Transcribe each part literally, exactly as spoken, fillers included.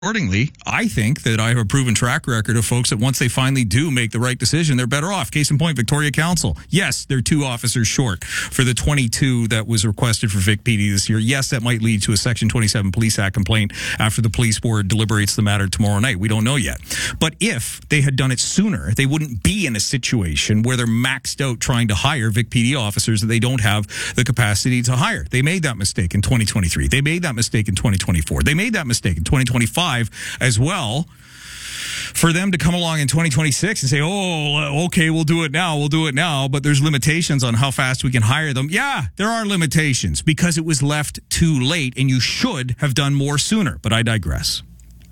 Accordingly, I think that I have a proven track record of folks that once they finally do make the right decision, they're better off. Case in point, Victoria Council. Yes, they're two officers short for the twenty-two that was requested for Vic P D this year. Yes, that might lead to a Section twenty-seven Police Act complaint after the police board deliberates the matter tomorrow night. We don't know yet. But if they had done it sooner, they wouldn't be in a situation where they're maxed out trying to hire Vic P D officers that they don't have the capacity to hire. They made that mistake in twenty twenty-three. They made that mistake in twenty twenty-four. They made that mistake in twenty twenty-five as well. For them to come along in twenty twenty-six and say, oh, okay, we'll do it now, we'll do it now, but there's limitations on how fast we can hire them. Yeah, there are limitations because it was left too late and you should have done more sooner, but I digress.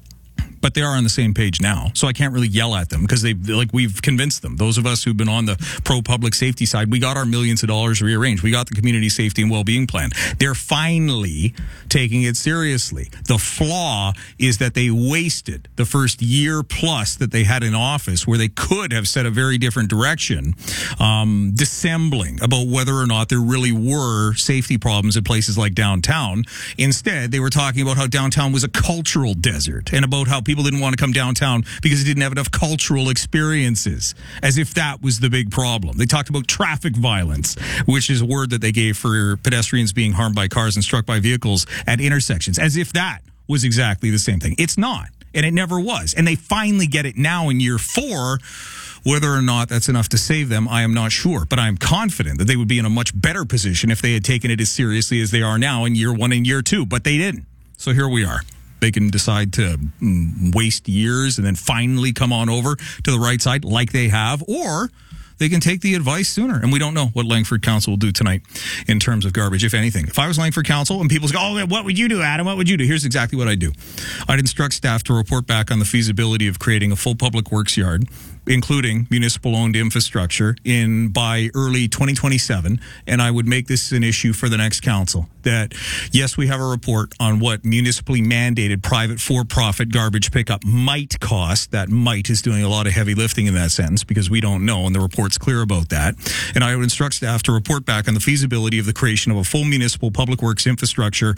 But they are on the same page now, so I can't really yell at them because they like we've convinced them. Those of us who've been on the pro-public safety side, we got our millions of dollars rearranged. We got the community safety and well-being plan. They're finally taking it seriously. The flaw is that they wasted the first year plus that they had in office where they could have set a very different direction, um, dissembling about whether or not there really were safety problems in places like downtown. Instead, they were talking about how downtown was a cultural desert and about how people didn't want to come downtown because it didn't have enough cultural experiences, as if that was the big problem. They talked about traffic violence, which is a word that they gave for pedestrians being harmed by cars and struck by vehicles at intersections, as if that was exactly the same thing. It's not, and it never was. And they finally get it now in year four. Whether or not that's enough to save them, I am not sure. But I'm confident that they would be in a much better position if they had taken it as seriously as they are now in year one and year two. But they didn't. So here we are. They can decide to mm, waste years and then finally come on over to the right side like they have, or they can take the advice sooner. And we don't know what Langford Council will do tonight in terms of garbage, if anything. If I was Langford Council and people say, oh, what would you do, Adam? What would you do? Here's exactly what I'd do. I'd instruct staff to report back on the feasibility of creating a full public works yard, including municipal-owned infrastructure, in by early twenty twenty-seven, and I would make this an issue for the next council. That, yes, we have a report on what municipally mandated private for-profit garbage pickup might cost. That might is doing a lot of heavy lifting in that sentence because we don't know, and the report's clear about that. And I would instruct staff to report back on the feasibility of the creation of a full municipal public works infrastructure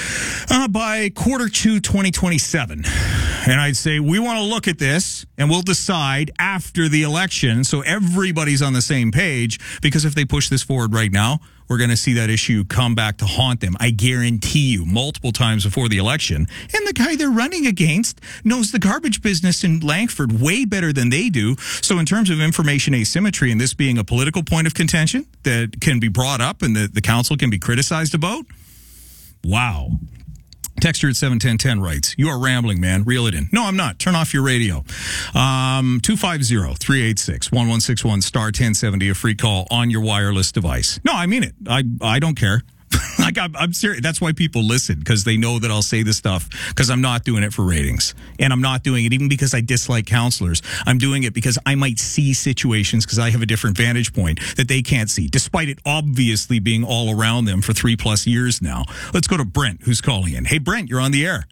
uh, by quarter two twenty twenty-seven. And I'd say, we want to look at this, and we'll decide after the election so everybody's on the same page, because if they push this forward right now, we're going to see that issue come back to haunt them. I guarantee you, multiple times before the election. And the guy they're running against knows the garbage business in Langford way better than they do. So in terms of information asymmetry and this being a political point of contention that can be brought up and that the council can be criticized about, wow. Texture at seven ten ten writes, you are rambling, man. Reel it in. No, I'm not. Turn off your radio. Um, two five zero, three eight six, one one six one, star ten seventy, a free call on your wireless device. No, I mean it. I, I don't care. Like, I'm, I'm serious. That's why people listen, because they know that I'll say this stuff, because I'm not doing it for ratings. And I'm not doing it even because I dislike counselors. I'm doing it because I might see situations, because I have a different vantage point that they can't see, despite it obviously being all around them for three plus years now. Let's go to Brent, who's calling in. Hey, Brent, you're on the air.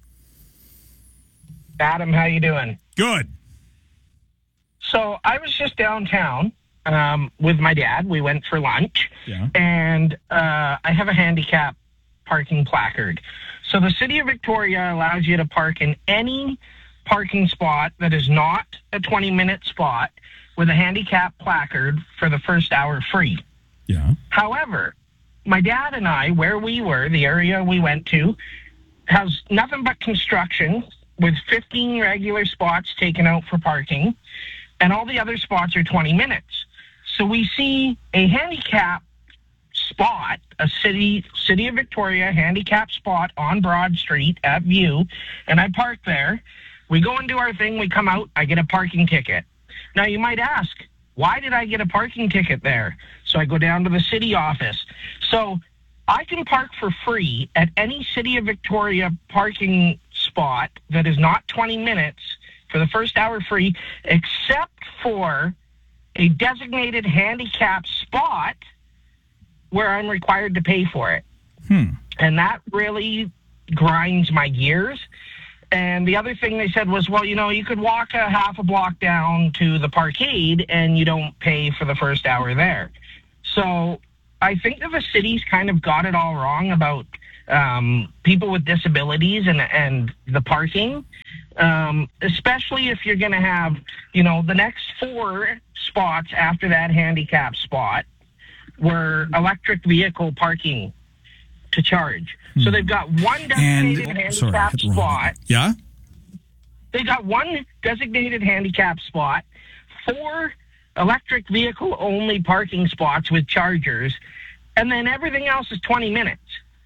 Adam, how you doing? Good. So I was just downtown um, with my dad. We went for lunch. Yeah. And uh, I have a handicap parking placard. So the city of Victoria allows you to park in any parking spot that is not a twenty-minute spot with a handicap placard for the first hour free. Yeah. However, my dad and I, where we were, the area we went to, has nothing but construction with fifteen regular spots taken out for parking, and all the other spots are twenty minutes. So we see a handicap spot, a city city of Victoria handicap spot on Broad Street at View, and I park there. We go and do our thing. We come out. I get a parking ticket. Now, you might ask, why did I get a parking ticket there? So I go down to the city office. So I can park for free at any City of Victoria parking spot that is not twenty minutes for the first hour free, except for a designated handicap spot where I'm required to pay for it. Hmm. And that really grinds my gears. And the other thing they said was, well, you know, you could walk a half a block down to the parkade and you don't pay for the first hour there. So I think that the city's kind of got it all wrong about um, people with disabilities and, and the parking, um, especially if you're going to have, you know, the next four spots after that handicap spot were electric vehicle parking to charge. So they've got one designated and, handicap sorry, spot. Yeah? They got one designated handicap spot, four electric vehicle only parking spots with chargers, and then everything else is twenty minutes.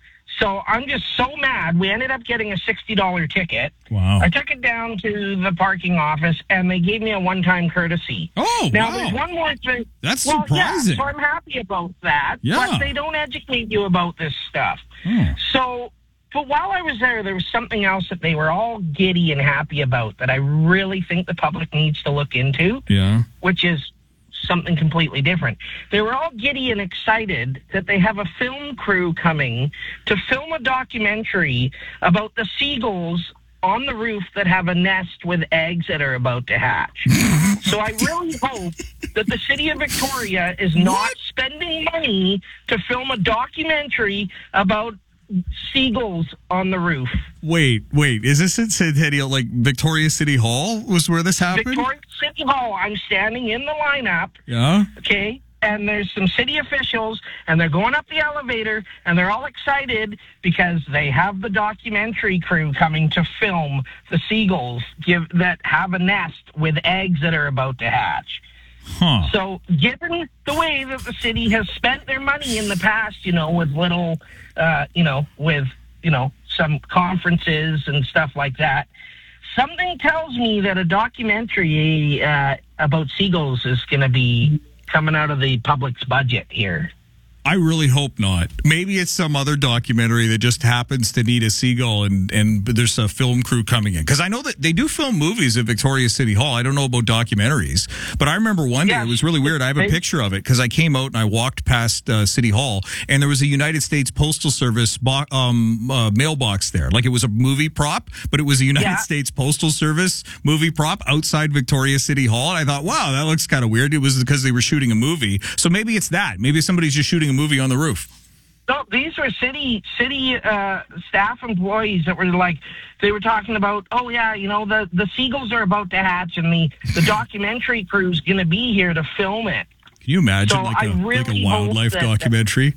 So I'm just so mad. We ended up getting a sixty dollars ticket. Wow. I took it down to the parking office, and they gave me a one-time courtesy. Oh, now, wow. there's one more thing. That's well, surprising. Yeah, so I'm happy about that, Yeah. but they don't educate you about this stuff. Hmm. So, but while I was there, there was something else that they were all giddy and happy about that I really think the public needs to look into, Yeah. which is something completely different. They were all giddy and excited that they have a film crew coming to film a documentary about the seagulls on the roof that have a nest with eggs that are about to hatch. So I really hope that the city of Victoria is not What? spending money to film a documentary about seagulls on the roof. Wait, wait. Is this in Centennial, like Victoria City Hall was where this happened? Victoria City Hall, I'm standing in the lineup, Yeah? okay, and there's some city officials, and they're going up the elevator, and they're all excited because they have the documentary crew coming to film the seagulls give, that have a nest with eggs that are about to hatch. Huh. So, given the way that the city has spent their money in the past, you know, with little, uh, you know, with, you know, some conferences and stuff like that, something tells me that a documentary uh, about seagulls is going to be coming out of the public's budget here. I really hope not. Maybe it's some other documentary that just happens to need a seagull and, and there's a film crew coming in. Because I know that they do film movies at Victoria City Hall. I don't know about documentaries. But I remember one day, Yeah. it was really weird. I have a picture of it because I came out and I walked past uh, City Hall and there was a United States Postal Service bo- um, uh, mailbox there. Like it was a movie prop, but it was a United Yeah. States Postal Service movie prop outside Victoria City Hall. And I thought, wow, that looks kind of weird. It was because they were shooting a movie. So maybe it's that. Maybe somebody's just shooting a movie on the roof. No, these were city city uh, staff employees that were like, they were talking about, oh yeah, you know, the, the seagulls are about to hatch and the, the documentary crew's going to be here to film it. Can you imagine So like, I a, really like a wildlife hope that- documentary?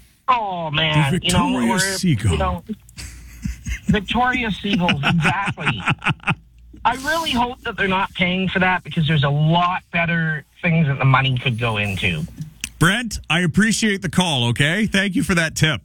Oh man, The you know, Victoria or, Seagull. you know, Victoria Seagulls, exactly. I really hope that they're not paying for that because there's a lot better things that the money could go into. Brent, I appreciate the call, okay? Thank you for that tip.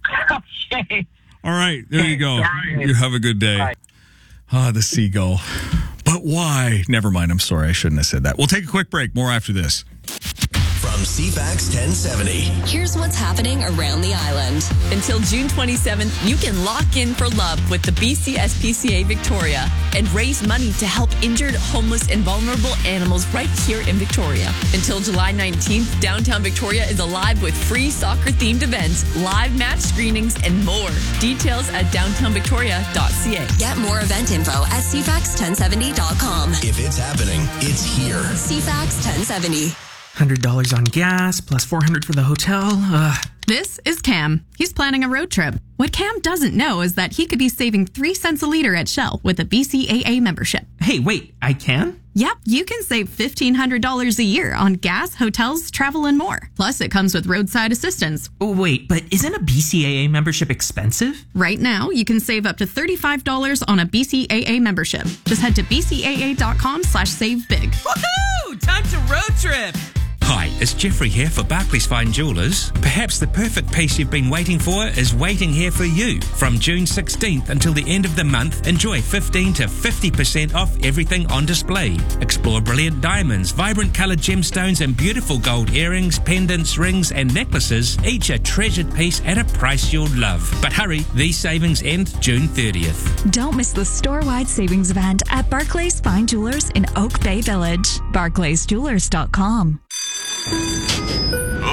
Okay. All right, there you go. All right. You have a good day. Bye. Ah, the seagull. But why? Never mind. I'm sorry. I shouldn't have said that. We'll take a quick break. More after this. From C FAX ten seventy. Here's what's happening around the island. Until June twenty-seventh, you can lock in for love with the B C S P C A Victoria and raise money to help injured, homeless, and vulnerable animals right here in Victoria. Until July nineteenth, downtown Victoria is alive with free soccer-themed events, live match screenings, and more. Details at downtown victoria dot c a. Get more event info at c fax ten seventy dot com. If it's happening, it's here. C FAX ten seventy. one hundred dollars on gas, plus four hundred dollars for the hotel. Ugh. This is Cam. He's planning a road trip. What Cam doesn't know is that he could be saving three cents a liter at Shell with a B C A A membership. Hey, wait, I can? Yep, you can save fifteen hundred dollars a year on gas, hotels, travel, and more. Plus, it comes with roadside assistance. Oh, wait, but isn't a B C A A membership expensive? Right now, you can save up to thirty-five dollars on a B C A A membership. Just head to b c a a dot com slash save big. Woohoo! Time to road trip! Hi, it's Jeffrey here for Barclays Fine Jewellers. Perhaps the perfect piece you've been waiting for is waiting here for you. From June sixteenth until the end of the month, enjoy fifteen to fifty percent off everything on display. Explore brilliant diamonds, vibrant coloured gemstones, and beautiful gold earrings, pendants, rings, and necklaces, each a treasured piece at a price you'll love. But hurry, these savings end June thirtieth. Don't miss the store-wide savings event at Barclays Fine Jewelers in Oak Bay Village. barclays jewelers dot com. Okay,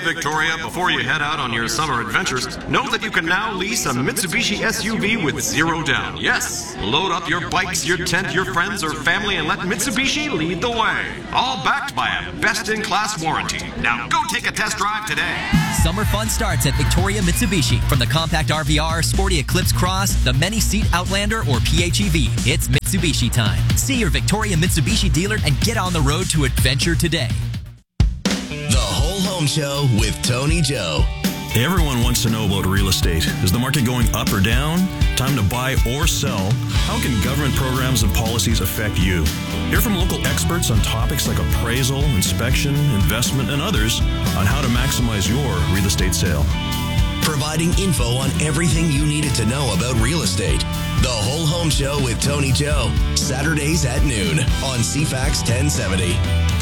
Victoria, before you head out on your summer adventures, know that you can now lease a Mitsubishi S U V with zero down. Yes, load up your bikes, your tent, your friends, or family, and let Mitsubishi lead the way. All backed by a best-in-class warranty. Now go take a test drive today. Summer fun starts at Victoria Mitsubishi. From the compact R V R, sporty Eclipse Cross, the many-seat Outlander, or P H E V, it's Mitsubishi time. See your Victoria Mitsubishi dealer and get on the road to adventure today. The Whole Home Show with Tony Joe. Everyone wants to know about real estate. Is the market going up or down? Time to buy or sell? How can government programs and policies affect you? Hear from local experts on topics like appraisal, inspection, investment, and others on how to maximize your real estate sale. Providing info on everything you needed to know about real estate. The Whole Home Show with Tony Joe. Saturdays at noon on C FAX ten seventy.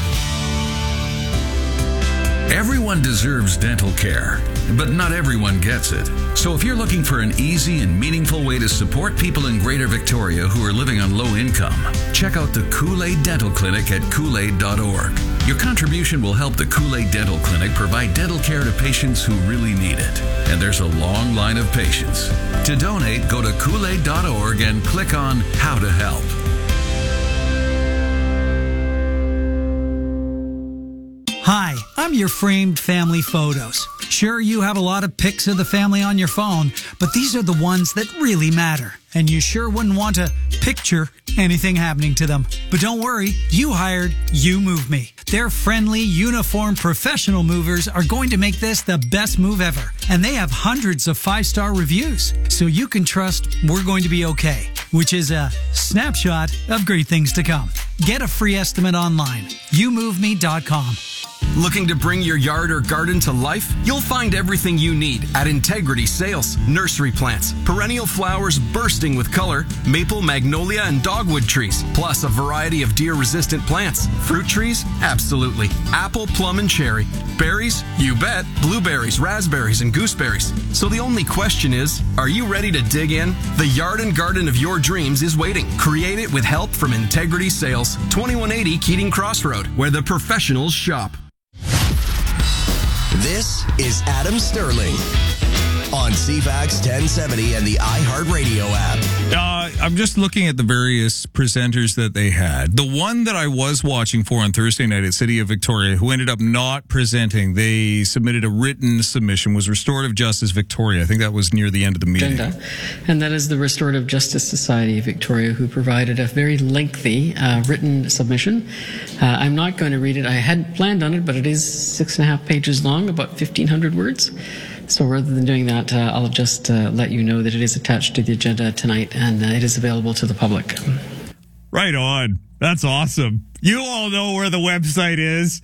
Everyone deserves dental care, but not everyone gets it. So if you're looking for an easy and meaningful way to support people in Greater Victoria who are living on low income, check out the Kool-Aid Dental Clinic at Kool Aid dot org. Your contribution will help the Kool-Aid Dental Clinic provide dental care to patients who really need it. And there's a long line of patients. To donate, go to Kool Aid dot org and click on How to Help. Hi, I'm your framed family photos. Sure, you have a lot of pics of the family on your phone, but these are the ones that really matter. And you sure wouldn't want to picture anything happening to them. But don't worry, you hired You Move Me. Their friendly, uniformed, professional movers are going to make this the best move ever. And they have hundreds of five-star reviews, so you can trust we're going to be okay, which is a snapshot of great things to come. Get a free estimate online, you move me dot com. Looking to bring your yard or garden to life? You'll find everything you need at Integrity Sales. Nursery plants, perennial flowers bursting with color, maple, magnolia, and dogwood trees, plus a variety of deer-resistant plants. Fruit trees? Absolutely. Apple, plum, and cherry. Berries? You bet. Blueberries, raspberries, and gooseberries. So the only question is, are you ready to dig in? The yard and garden of your dreams is waiting. Create it with help from Integrity Sales. twenty-one eighty Keating Crossroad, where the professionals shop. This is Adam Sterling on C FAX ten seventy and the iHeartRadio app. Uh, I'm just looking at the various presenters that they had. The one that I was watching for on Thursday night at City of Victoria, who ended up not presenting, they submitted a written submission, was Restorative Justice Victoria. I think that was near the end of the meeting. Agenda. And that is the Restorative Justice Society of Victoria, who provided a very lengthy uh, written submission. Uh, I'm not going to read it. I hadn't planned on it, but it is six and a half pages long, about fifteen hundred words. So rather than doing that, uh, I'll just uh, let you know that it is attached to the agenda tonight, and uh, it is available to the public. Right on. That's awesome. You all know where the website is.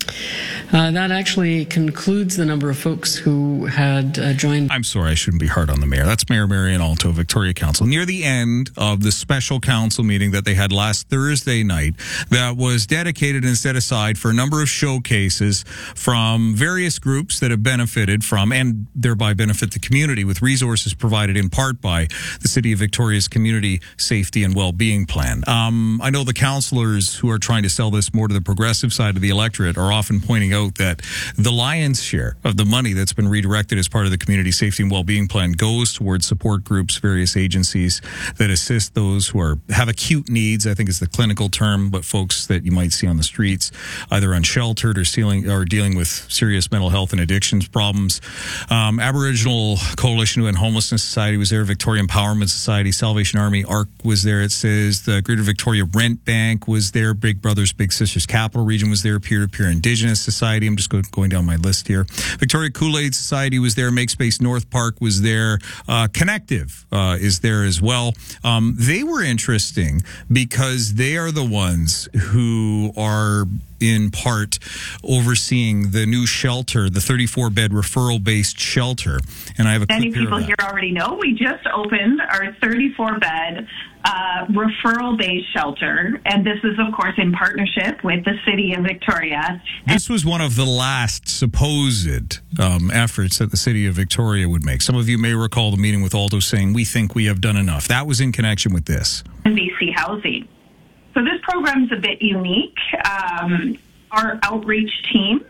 Uh, that actually concludes the number of folks who had uh, joined. I'm sorry, I shouldn't be hard on the mayor. That's Mayor Marian Alto, Victoria Council. Near the end of the special council meeting that they had last Thursday night, that was dedicated and set aside for a number of showcases from various groups that have benefited from and thereby benefit the community with resources provided in part by the City of Victoria's Community Safety and Wellbeing Plan. Um, I know the councillors who are trying to sell this more to the progressive side of the electorate are often pointing out that the lion's share of the money that's been redirected as part of the Community Safety and Wellbeing Plan goes towards support groups, various agencies that assist those who are have acute needs, I think is the clinical term, but folks that you might see on the streets, either unsheltered or, sealing, or dealing with serious mental health and addictions problems. Um, Aboriginal Coalition to End Homelessness Society was there, Victoria Empowerment Society, Salvation Army, ARC was there, it says. The Greater Victoria Rent Bank was there, Big Brothers Big Sisters Capital Region was there, Peer-to-Peer Indigenous Society, I'm just going down my list here. Victoria Kool-Aid Society was there. Make Space North Park was there. Uh, Connective uh, is there as well. Um, they were interesting because they are the ones who are in part overseeing the new shelter, the thirty-four bed referral-based shelter. And I have a Many clip here people of that. here already know we just opened our thirty-four bed uh, referral-based shelter, and this is, of course, in partnership with the City of Victoria. This was one of the last supposed um, efforts that the City of Victoria would make. Some of you may recall the meeting with Aldo saying, we think we have done enough. That was in connection with this. And B C Housing. So this program is a bit unique. Um, our outreach team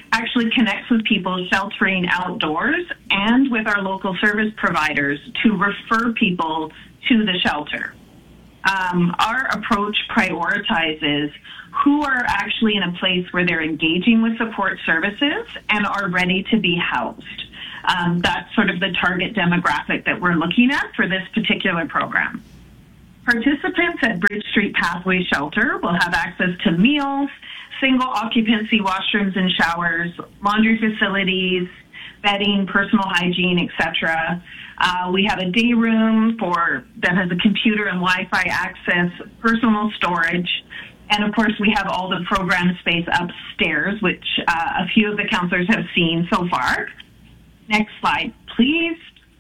actually connects with people sheltering outdoors and with our local service providers to refer people to the shelter. Um, our approach prioritizes who are actually in a place where they're engaging with support services and are ready to be housed. Um, that's sort of the target demographic that we're looking at for this particular program. Participants at Bridge Street Pathway Shelter will have access to meals, single occupancy washrooms and showers, laundry facilities, bedding, personal hygiene, et cetera. Uh, we have a day room for that has a computer and Wi-Fi access, personal storage, and of course we have all the program space upstairs, which uh, a few of the counselors have seen so far. Next slide, please.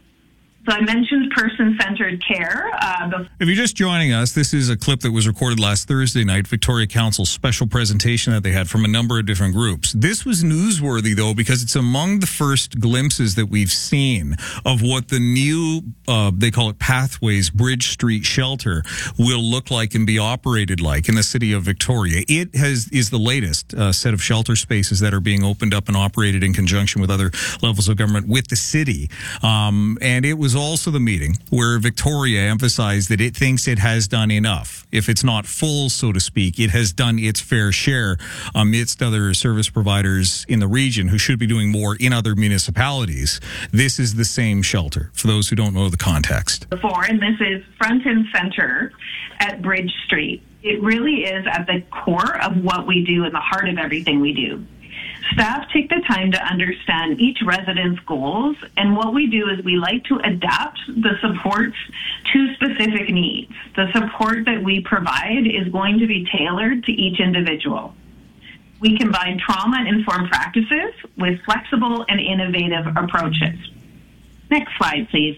So I mentioned person-centered care. Uh, the- if you're just joining us, this is a clip that was recorded last Thursday night, Victoria Council's special presentation that they had from a number of different groups. This was newsworthy, though, because it's among the first glimpses that we've seen of what the new, uh, they call it Pathways Bridge Street Shelter, will look like and be operated like in the city of Victoria. It has is the latest uh, set of shelter spaces that are being opened up and operated in conjunction with other levels of government with the city. Um, and it was also the meeting where Victoria emphasized that it thinks it has done enough. If it's not full, so to speak, it has done its fair share amidst other service providers in the region who should be doing more in other municipalities. This is the same shelter, for those who don't know the context. Before, and this is front and center at Bridge Street. It really is at the core of what we do and the heart of everything we do. Staff take the time to understand each resident's goals, and what we do is we like to adapt the supports to specific needs. The support that we provide is going to be tailored to each individual. We combine trauma-informed practices with flexible and innovative approaches. Next slide, please.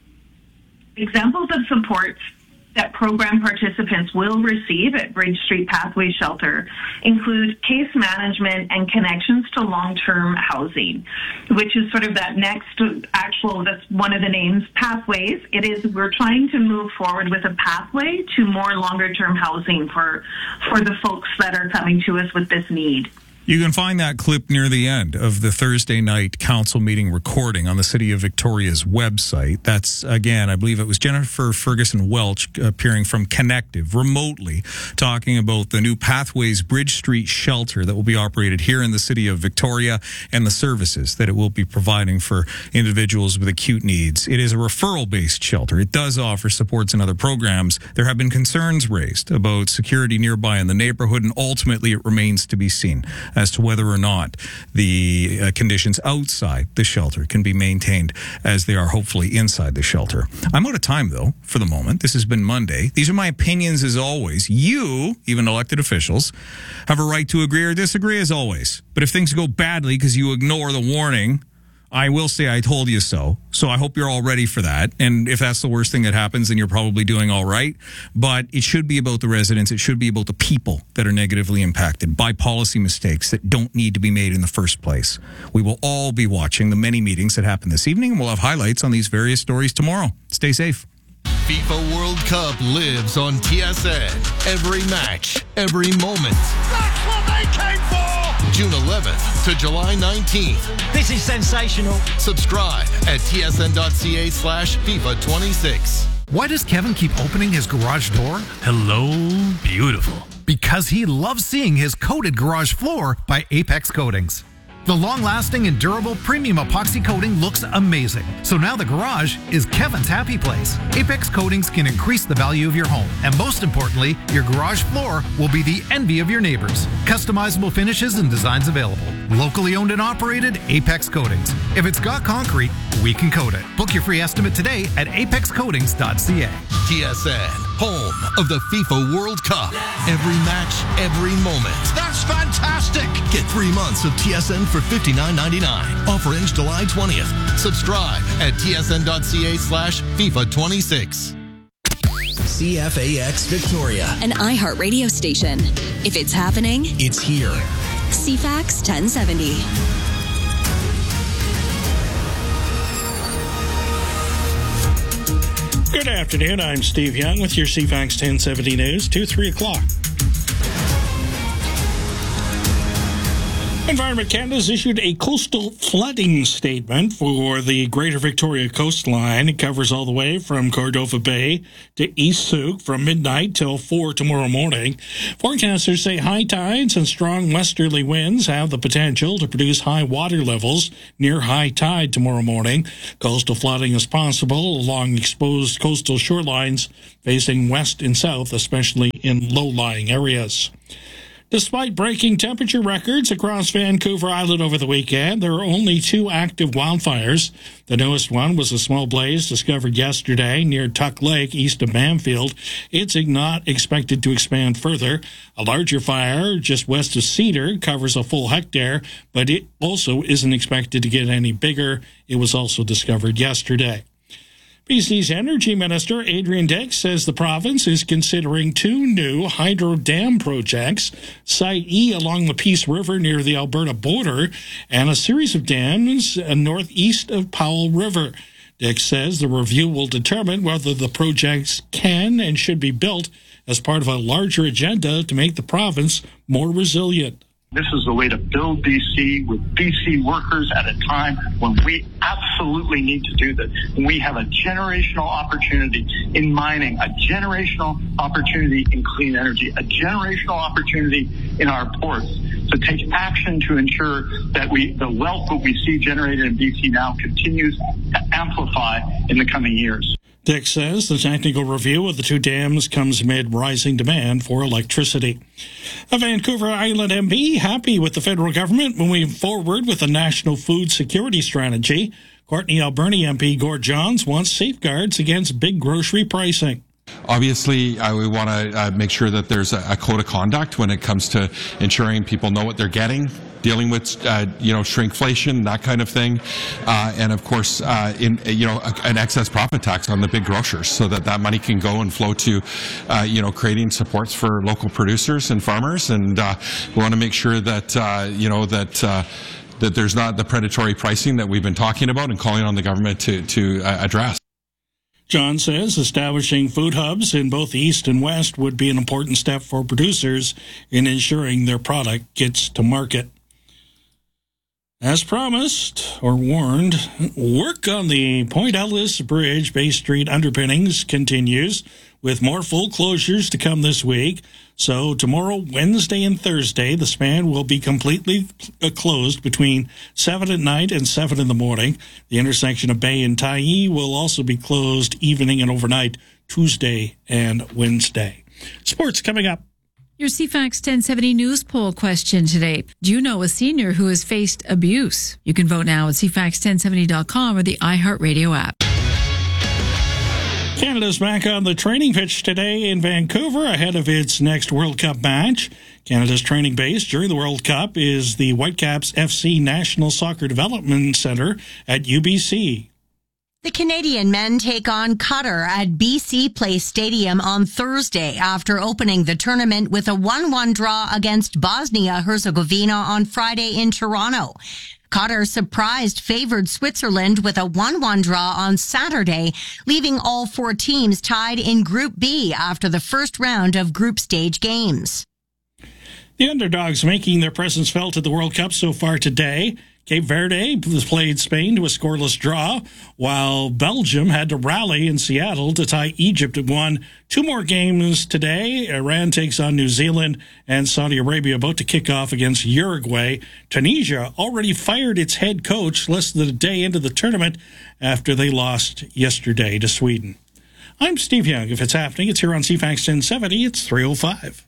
Examples of supports that program participants will receive at Bridge Street Pathway Shelter include case management and connections to long-term housing, which is sort of that next actual, that's one of the names, Pathways. It is, we're trying to move forward with a pathway to more longer-term housing for, for the folks that are coming to us with this need. You can find that clip near the end of the Thursday night council meeting recording on the City of Victoria's website. That's, again, I believe it was Jennifer Ferguson Welch appearing from Connective remotely, talking about the new Pathways Bridge Street Shelter that will be operated here in the City of Victoria and the services that it will be providing for individuals with acute needs. It is a referral-based shelter. It does offer supports and other programs. There have been concerns raised about security nearby in the neighborhood, and ultimately it remains to be seen as to whether or not the uh, conditions outside the shelter can be maintained as they are hopefully inside the shelter. I'm out of time, though, for the moment. This has been Monday. These are my opinions, as always. You, even elected officials, have a right to agree or disagree, as always. But if things go badly because you ignore the warning, I will say I told you so. So I hope you're all ready for that. And if that's the worst thing that happens, then you're probably doing all right. But it should be about the residents. It should be about the people that are negatively impacted by policy mistakes that don't need to be made in the first place. We will all be watching the many meetings that happen this evening, and we'll have highlights on these various stories tomorrow. Stay safe. FIFA World Cup lives on T S N. Every match, every moment. That's what they came for! June eleventh to July nineteenth. This is sensational. Subscribe at tsn.ca slash FIFA 26. Why does Kevin keep opening his garage door? Hello, beautiful. Because he loves seeing his coated garage floor by Apex Coatings. The long-lasting and durable premium epoxy coating looks amazing. So now the garage is Kevin's happy place. Apex Coatings can increase the value of your home. And most importantly, your garage floor will be the envy of your neighbors. Customizable finishes and designs available. Locally owned and operated, Apex Coatings. If it's got concrete, we can coat it. Book your free estimate today at apex coatings dot c a. T S N, home of the FIFA World Cup. Every match, every moment. That's fantastic! Get three months of T S N for fifty-nine ninety-nine. Offer ends July twentieth. Subscribe at tsn.ca slash FIFA 26. C F A X Victoria. An iHeart radio station. If it's happening, it's here. C FAX ten seventy. Good afternoon. I'm Steve Young with your C FAX ten seventy news to three o'clock. Environment Canada has issued a coastal flooding statement for the Greater Victoria coastline. It covers all the way from Cordova Bay to East Sault from midnight till four tomorrow morning. Forecasters say high tides and strong westerly winds have the potential to produce high water levels near high tide tomorrow morning. Coastal flooding is possible along exposed coastal shorelines facing west and south, especially in low-lying areas. Despite breaking temperature records across Vancouver Island over the weekend, there are only two active wildfires. The newest one was a small blaze discovered yesterday near Tuck Lake, east of Bamfield. It's not expected to expand further. A larger fire just west of Cedar covers a full hectare, but it also isn't expected to get any bigger. It was also discovered yesterday. B C's Energy Minister Adrian Dix says the province is considering two new hydro dam projects, Site E along the Peace River near the Alberta border, and a series of dams northeast of Powell River. Dix says the review will determine whether the projects can and should be built as part of a larger agenda to make the province more resilient. This is the way to build B C with B C workers at a time when we absolutely need to do this. We have a generational opportunity in mining, a generational opportunity in clean energy, a generational opportunity in our ports to take action to ensure that we, the wealth that we see generated in B C now continues to amplify in the coming years. Dix says the technical review of the two dams comes amid rising demand for electricity. A Vancouver Island M P happy with the federal government moving forward with a national food security strategy. Courtney Alberni M P Gord Johns wants safeguards against big grocery pricing. Obviously, uh, we want to uh, make sure that there's a, a code of conduct when it comes to ensuring people know what they're getting, dealing with, uh, you know, shrinkflation, that kind of thing, uh, and of course, uh, in you know, a, an excess profit tax on the big grocers, so that that money can go and flow to, uh, you know, creating supports for local producers and farmers, and uh, we want to make sure that uh, you know that. Uh, that there's not the predatory pricing that we've been talking about and calling on the government to to uh, address. John says establishing food hubs in both the East and West would be an important step for producers in ensuring their product gets to market. As promised, or warned, work on the Point Ellis Bridge Bay Street underpinnings continues, with more full closures to come this week. So tomorrow, Wednesday, and Thursday, the span will be completely closed between seven at night and seven in the morning. The intersection of Bay and Tyee will also be closed evening and overnight, Tuesday and Wednesday. Sports coming up. Your C FAX ten seventy News poll question today. Do you know a senior who has faced abuse? You can vote now at C FAX ten seventy dot com or the iHeartRadio app. Canada's back on the training pitch today in Vancouver ahead of its next World Cup match. Canada's training base during the World Cup is the Whitecaps F C National Soccer Development Centre at U B C. The Canadian men take on Qatar at B C Place Stadium on Thursday after opening the tournament with a one one draw against Bosnia-Herzegovina on Friday in Toronto. Qatar surprised favored Switzerland with a one one draw on Saturday, leaving all four teams tied in Group B after the first round of group stage games. The underdogs making their presence felt at the World Cup so far today. Cape Verde played Spain to a scoreless draw, while Belgium had to rally in Seattle to tie Egypt at one. Two more games today. Iran takes on New Zealand, and Saudi Arabia about to kick off against Uruguay. Tunisia already fired its head coach less than a day into the tournament after they lost yesterday to Sweden. I'm Steve Young. If it's happening, it's here on C FAX ten seventy. It's three oh five.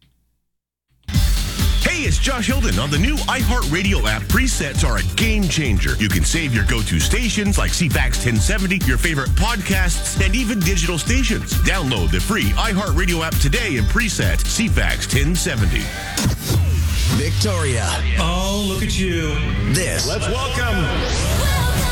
Hey, it's Josh Hilden. On the new iHeartRadio app, presets are a game changer. You can save your go-to stations like C FAX ten seventy, your favorite podcasts, and even digital stations. Download the free iHeartRadio app today and preset C FAX ten seventy. Victoria. Oh, look at you. This. Let's welcome.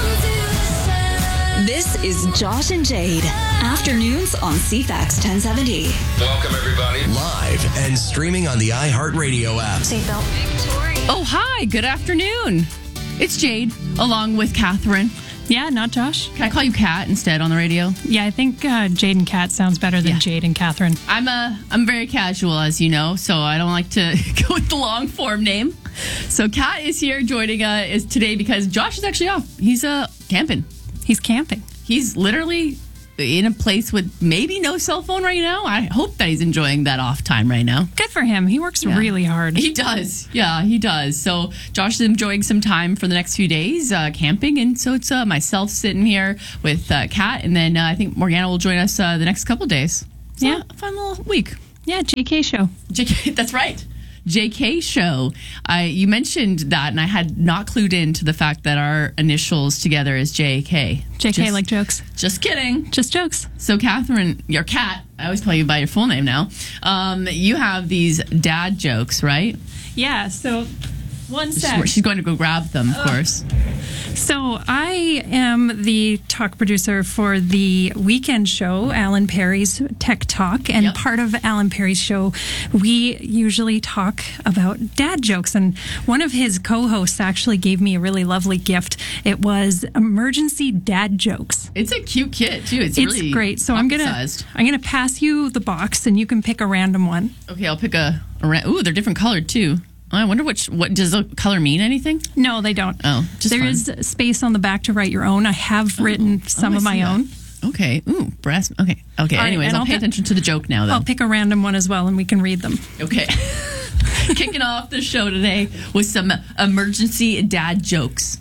This is Josh and Jade. Afternoons on C FAX ten seventy. Welcome, everybody. Live and streaming on the iHeartRadio app. Seatbelt. Oh, hi. Good afternoon. It's Jade, along with Catherine. Yeah, not Josh. Can I call you Kat instead on the radio? Yeah, I think uh, Jade and Kat sounds better than yeah. Jade and Catherine. I'm a, I'm very casual, as you know, so I don't like to go with the long form name. So Kat is here joining uh, is today because Josh is actually off. He's uh, camping. He's camping. He's literally in a place with maybe no cell phone right now. I hope that he's enjoying that off time right now. Good for him. He works yeah. really hard. He does. Yeah, he does. So Josh is enjoying some time for the next few days uh, camping. And so it's uh, myself sitting here with uh, Kat. And then uh, I think Morgana will join us uh, the next couple days. So yeah. A fun little week. Yeah, J K show. J K, that's right. J K show. I you mentioned that, and I had not clued in to the fact that our initials together is J K. J K just, like jokes. Just kidding. Just jokes. So, Catherine, your Kat, I always call you by your full name now. Um, you have these dad jokes, right? Yeah. So, one sec. She's going to go grab them, of uh, course. So, I am the talk producer for the weekend show, Alan Perry's Tech Talk. And yep. part of Alan Perry's show, we usually talk about dad jokes. And one of his co-hosts actually gave me a really lovely gift. It was emergency dad jokes. It's a cute kit, too. It's, it's really great. So, I'm going to I'm gonna pass you the box, and you can pick a random one. Okay, I'll pick a... a ra- Ooh, they're different colored, too. I wonder which. What does the color mean? Anything? No, they don't. Oh, just there fun. is space on the back to write your own. I have written oh, some oh, of my that. own. Okay. Ooh, brass. Okay. Okay. All Anyways, right, I'll, I'll pay pick, attention to the joke now, though. I'll pick a random one as well, and we can read them. Okay. Kicking off the show today with some emergency dad jokes.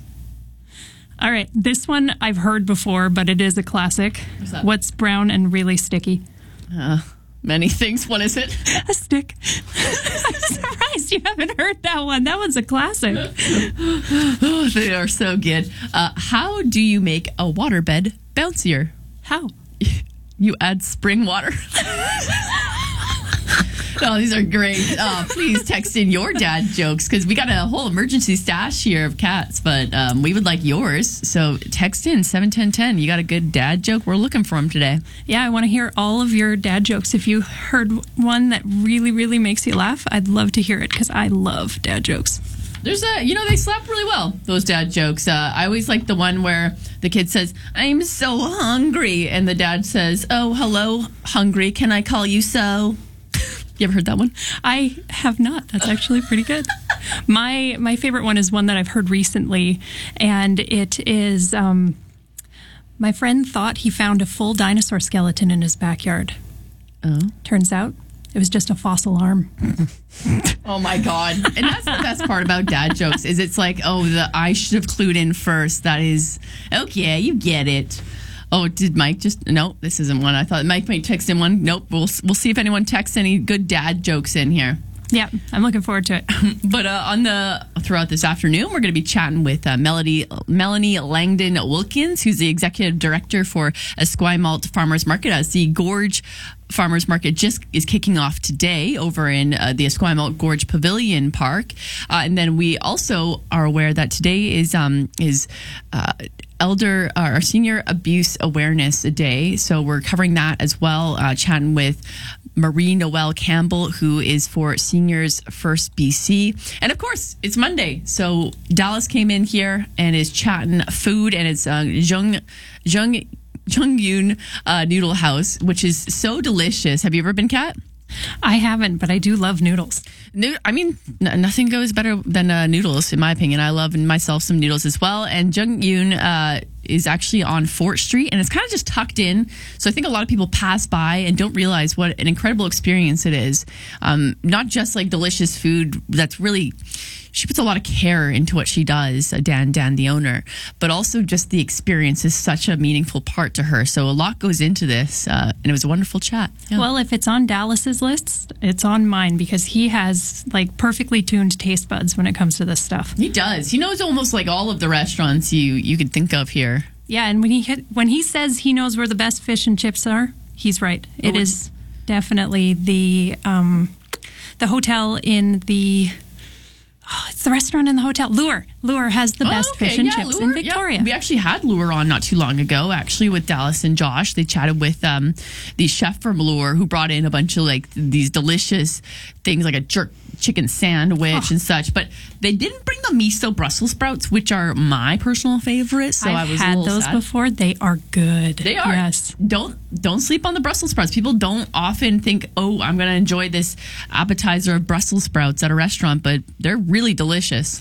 All right. This one I've heard before, but it is a classic. What's that? What's brown and really sticky? Uh, many things. What is it? A stick. I'm surprised you haven't heard that one. That one's a classic. Oh, they are so good. Uh, how do you make a waterbed bouncier? How? You add spring water. Oh, these are great. Uh, please text in your dad jokes because we got a whole emergency stash here of cats, but um, we would like yours. So text in seven one zero one zero. You got a good dad joke? We're looking for them today. Yeah, I want to hear all of your dad jokes. If you heard one that really, really makes you laugh, I'd love to hear it because I love dad jokes. There's a, you know, they slap really well, those dad jokes. Uh, I always like the one where the kid says, I'm so hungry. And the dad says, oh, hello, hungry. Can I call you so? You ever heard that one? I have not. That's actually pretty good. My my favorite one is one that I've heard recently, and it is, um, my friend thought he found a full dinosaur skeleton in his backyard. Oh. Turns out it was just a fossil arm. Oh, my God. And that's the best part about dad jokes is it's like, oh, the I should have clued in first. That is, okay, you get it. Oh, did Mike just... No, this isn't one. I thought Mike might text in one. Nope. We'll we'll see if anyone texts any good dad jokes in here. Yeah, I'm looking forward to it. But uh, on the throughout this afternoon, we're going to be chatting with uh, Melody, Melanie Langdon Wilkins, who's the executive director for Esquimalt Farmers Market, as the Gorge Farmers Market just is kicking off today over in uh, the Esquimalt Gorge Pavilion Park. Uh, and then we also are aware that today is um, is uh, Elder uh, our Senior Abuse Awareness Day. So we're covering that as well, uh, chatting with Marie Noel Campbell, who is for Seniors First B C. And of course, it's Monday. So Dallas came in here and is chatting food, and it's uh, Jung Jung Jungyun uh, Noodle House, which is so delicious. Have you ever been, Kat? I haven't, but I do love noodles. No, I mean, n- nothing goes better than uh, noodles, in my opinion. I love myself some noodles as well. And Jungyun uh, is actually on Fort Street, and it's kind of just tucked in. So I think a lot of people pass by and don't realize what an incredible experience it is. Um, not just like delicious food that's really... She puts a lot of care into what she does, uh, Dan, Dan, the owner, but also just the experience is such a meaningful part to her. So a lot goes into this, uh, and it was a wonderful chat. Yeah. Well, if it's on Dallas's list, it's on mine because he has like perfectly tuned taste buds when it comes to this stuff. He does. He knows almost like all of the restaurants you, you could think of here. Yeah, and when he hit, when he says he knows where the best fish and chips are, he's right. It oh, is definitely the um, the hotel in the... Oh, it's the restaurant in the hotel. Lure. Lure has the best Oh, okay. fish and Yeah, chips Lure, in Victoria. Yeah. We actually had Lure on not too long ago, actually, with Dallas and Josh. They chatted with um, the chef from Lure who brought in a bunch of like these delicious things like a jerk chicken sandwich Oh. and such. But they didn't bring the miso Brussels sprouts, which are my personal favorite. So I've I was a had little those sad. before. They are good. They are. Yes. Don't don't sleep on the Brussels sprouts. People don't often think, oh, I'm going to enjoy this appetizer of Brussels sprouts at a restaurant, but they're really delicious.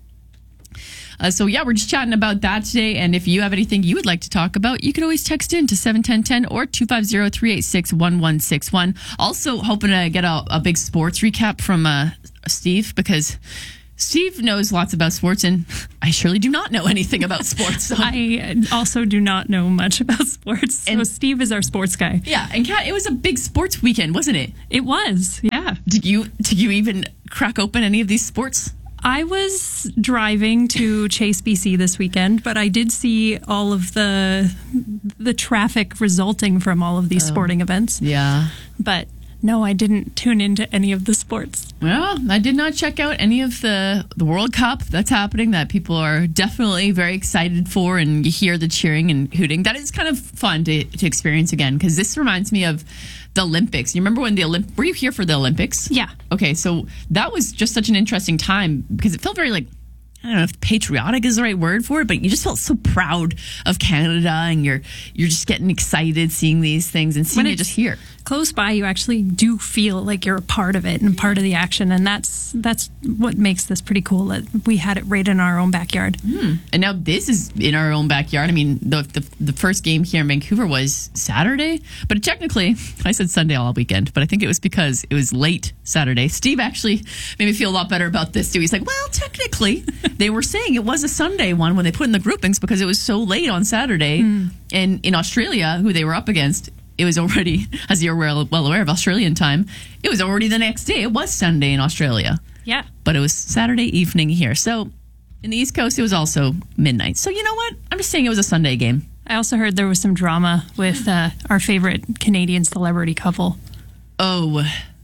Uh, so, yeah, we're just chatting about that today. And if you have anything you would like to talk about, you can always text in to seven one zero one zero or two five zero, three eight six, one one six one. Also, hoping to get a, a big sports recap from uh, Steve, because Steve knows lots about sports, and I surely do not know anything about sports. So. I also do not know much about sports. So And- Steve is our sports guy. Yeah, and Kat, it was a big sports weekend, wasn't it? It was, yeah. Did you did you even crack open any of these sports? I was driving to Chase, B C this weekend, but I did see all of the the traffic resulting from all of these sporting events. Yeah. But no, I didn't tune into any of the sports. Well, I did not check out any of the, the World Cup that's happening that people are definitely very excited for, and you hear the cheering and hooting. That is kind of fun to, to experience again, because this reminds me of the Olympics. You remember when the Olymp- were you here for the Olympics? Yeah. Okay, so that was just such an interesting time because it felt very like, I don't know if patriotic is the right word for it, but you just felt so proud of Canada, and you're you're just getting excited seeing these things and seeing When it just here. Close by, you actually do feel like you're a part of it and part of the action, and that's that's what makes this pretty cool. That we had it right in our own backyard. Hmm. And now this is in our own backyard. I mean, the, the the first game here in Vancouver was Saturday, but technically, I said Sunday all weekend, but I think it was because it was late Saturday. Steve actually made me feel a lot better about this too. He's like, well, technically, they were saying it was a Sunday one when they put in the groupings because it was so late on Saturday. Mm. And in Australia, who they were up against, it was already, as you're well well aware of Australian time, it was already the next day. It was Sunday in Australia. Yeah. But it was Saturday evening here. So in the East Coast, it was also midnight. So you know what? I'm just saying it was a Sunday game. I also heard there was some drama with uh, our favorite Canadian celebrity couple. Oh,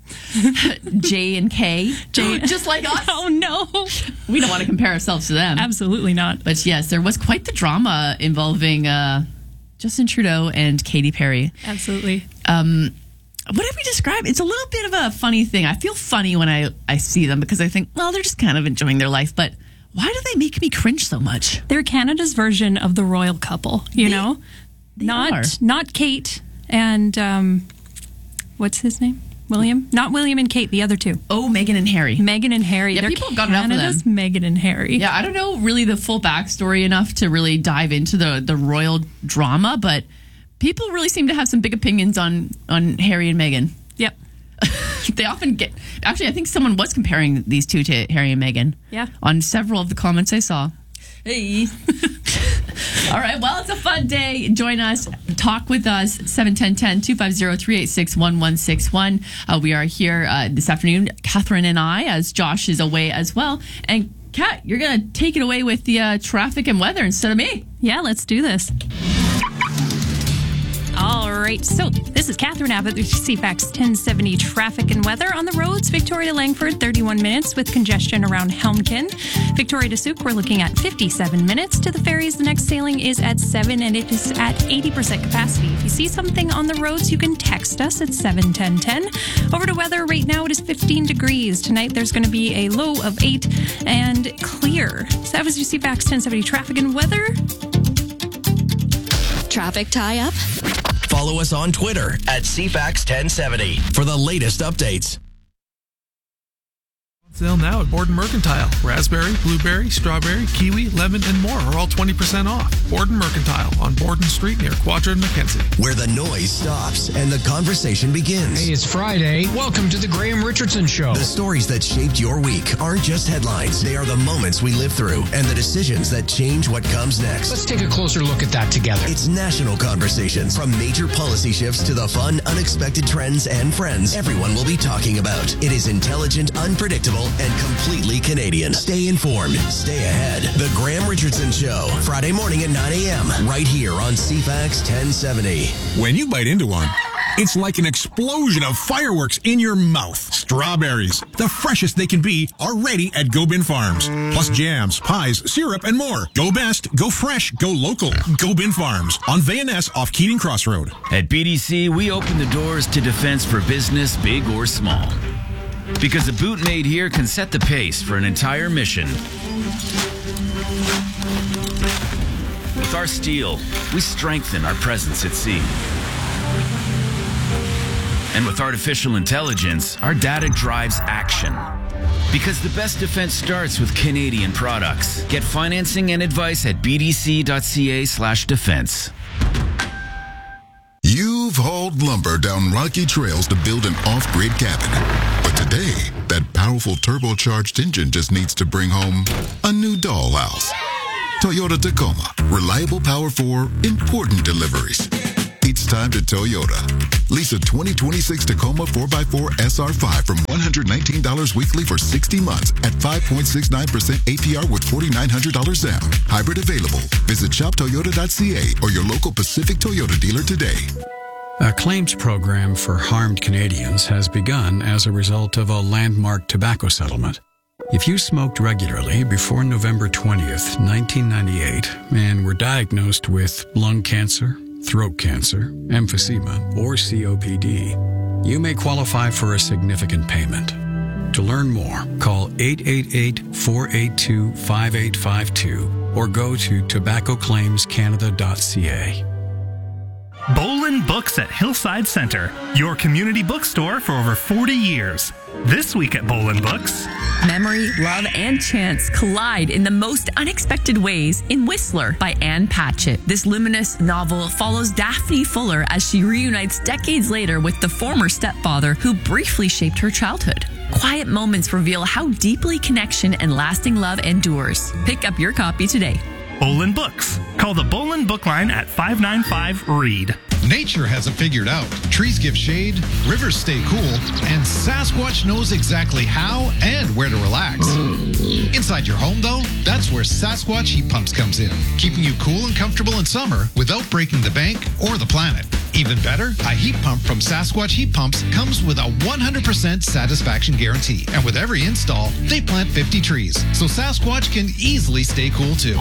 J and K. Jay- Just like us. Oh, no. We don't want to compare ourselves to them. Absolutely not. But yes, there was quite the drama involving uh, Justin Trudeau and Katy Perry. Absolutely. Um, what did we describe? It's a little bit of a funny thing. I feel funny when I, I see them because I think, well, they're just kind of enjoying their life. But why do they make me cringe so much? They're Canada's version of the royal couple, you They- know? they not are. not Kate and um, what's his name? William? Not William and Kate, the other two. Oh, Meghan and Harry. Meghan and Harry. Yeah, They're people have gotten enough of Canada's them. Meghan and Harry. Yeah, I don't know really the full backstory enough to really dive into the, the royal drama, but people really seem to have some big opinions on, on Harry and Meghan. Yep. They often get... Actually, I think someone was comparing these two to Harry and Meghan. Yeah. On several of the comments I saw. Hey. All right. Well, it's a fun day. Join us. Talk with us. seven one zero one zero, two five zero, three eight six, one one six one. Uh, we are here uh, this afternoon, Catherine and I, as Josh is away as well. And Kat, you're going to take it away with the uh, traffic and weather instead of me. Yeah, let's do this. All right, so this is Catherine Abbott with C FAX ten seventy traffic and weather on the roads. Victoria to Langford, thirty-one minutes with congestion around Helmkin. Victoria to Souk, we're looking at fifty-seven minutes. To the ferries, the next sailing is at seven and it is at eighty percent capacity. If you see something on the roads, you can text us at seven one zero one zero. Over to weather, right now it is fifteen degrees. Tonight there's going to be a low of eight and clear. So that was your C FAX ten seventy traffic and weather. Traffic tie-up? Follow us on Twitter at C FAX ten seventy for the latest updates. Sale now at Borden Mercantile. Raspberry, blueberry, strawberry, kiwi, lemon, and more are all twenty percent off. Borden Mercantile on Borden Street near Quadra and Mackenzie. Where the noise stops and the conversation begins. Hey, it's Friday. Welcome to the Graham Richardson Show. The stories that shaped your week aren't just headlines. They are the moments we live through and the decisions that change what comes next. Let's take a closer look at that together. It's national conversations. From major policy shifts to the fun, unexpected trends and friends everyone will be talking about. It is intelligent, unpredictable, and completely Canadian. Stay informed. Stay ahead. The Graham Richardson Show. Friday morning at nine a.m. right here on C FAX ten seventy. When you bite into one, It's like an explosion of fireworks in your mouth. Strawberries, the freshest they can be, are ready at Go Bin Farms. Plus jams, pies, syrup, and more. Go best, go fresh, go local. Go Bin Farms on V N S off Keating Crossroad. At B D C, we open the doors to defense for business, big or small. Because a boot made here can set the pace for an entire mission. With our steel, we strengthen our presence at sea. And with artificial intelligence, our data drives action. Because the best defense starts with Canadian products. Get financing and advice at bdc.ca slash defense. You've hauled lumber down rocky trails to build an off-grid cabin. But today, that powerful turbocharged engine just needs to bring home a new dollhouse. Toyota Tacoma. Reliable power for important deliveries. It's time to Toyota. Lease a twenty twenty-six Tacoma four by four S R five from one hundred nineteen dollars weekly for sixty months at five point six nine percent A P R with four thousand nine hundred dollars down. Hybrid available. Visit shop toyota dot c a or your local Pacific Toyota dealer today. A claims program for harmed Canadians has begun as a result of a landmark tobacco settlement. If you smoked regularly before November twentieth, nineteen ninety-eight, and were diagnosed with lung cancer, throat cancer, emphysema, or C O P D, you may qualify for a significant payment. To learn more, call eight eight eight, four eight two, five eight five two or go to tobacco claims canada dot c a. Bolin Books at Hillside Center, your community bookstore for over forty years. This week at Bolin Books, memory, love, and chance collide in the most unexpected ways in Whistler by Anne Patchett. This luminous novel follows Daphne Fuller as she reunites decades later with the former stepfather who briefly shaped her childhood. Quiet moments reveal how deeply connection and lasting love endures. Pick up your copy today. Bolin Books. Call the Bolin Book Line at five nine five, read. Nature has it figured out. Trees give shade, rivers stay cool, and Sasquatch knows exactly how and where to relax. Inside your home, though, that's where Sasquatch Heat Pumps comes in, keeping you cool and comfortable in summer without breaking the bank or the planet. Even better, a heat pump from Sasquatch Heat Pumps comes with a one hundred percent satisfaction guarantee. And with every install, they plant fifty trees, so Sasquatch can easily stay cool too.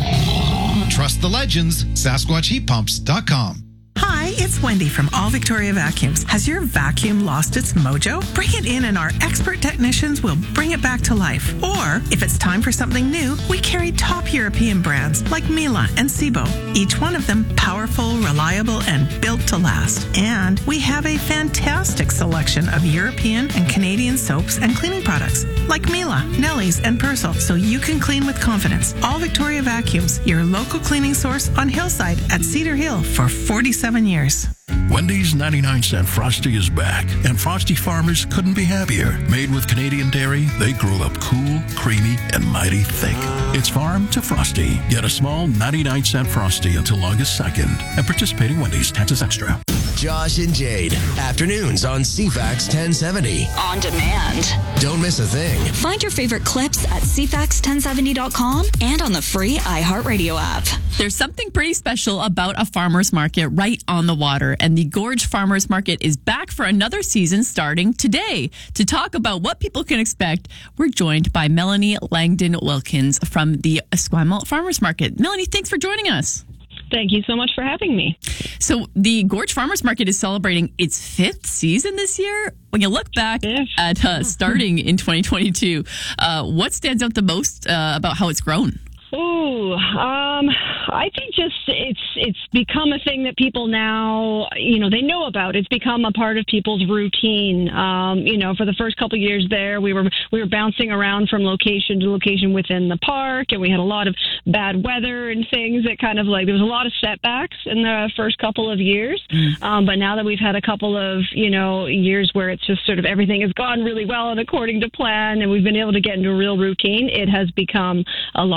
Trust the legends, Sasquatch Heat Pumps dot com. Hi, it's Wendy from All Victoria Vacuums. Has your vacuum lost its mojo? Bring it in and our expert technicians will bring it back to life. Or, if it's time for something new, we carry top European brands like Miele and Sebo. Each one of them powerful, reliable, and built to last. And we have a fantastic selection of European and Canadian soaps and cleaning products like Miele, Nelly's, and Persil, so you can clean with confidence. All Victoria Vacuums, your local cleaning source on Hillside at Cedar Hill for forty-seven years. Wendy's ninety-nine cent Frosty is back, and Frosty farmers couldn't be happier. Made with Canadian dairy, they grow up cool, creamy, and mighty thick. It's farm to Frosty. Get a small ninety-nine cent Frosty until August second. At participating Wendy's, taxes extra. Josh and Jade, afternoons on C FAX ten seventy. On demand. Don't miss a thing. Find your favorite clips at c fax ten seventy dot com and on the free iHeartRadio app. There's something pretty special about a farmer's market right on the water, and the Gorge Farmers Market is back for another season starting today. To talk about what people can expect, we're joined by Melanie Langdon Wilkins from the Esquimalt Farmers Market. Melanie, thanks for joining us. Thank you so much for having me. So the Gorge Farmers Market is celebrating its fifth season this year. When you look back at uh, starting in twenty twenty-two, uh, what stands out the most uh, about how it's grown? Ooh, um, I think just it's it's become a thing that people now, you know, they know about. It's become a part of people's routine. Um, you know, for the first couple of years there, we were we were bouncing around from location to location within the park, and we had a lot of bad weather and things that kind of like there was a lot of setbacks in the first couple of years. Mm. Um, but now that we've had a couple of you know years where it's just sort of everything has gone really well and according to plan, and we've been able to get into a real routine, it has become a lot of people